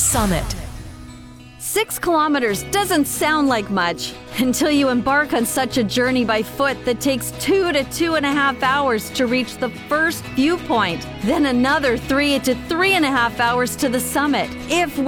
summit. 6 kilometers doesn't sound like much until you embark on such a journey by foot that takes 2 to 2.5 hours to reach the first viewpoint, then another 3 to 3.5 hours to the summit. If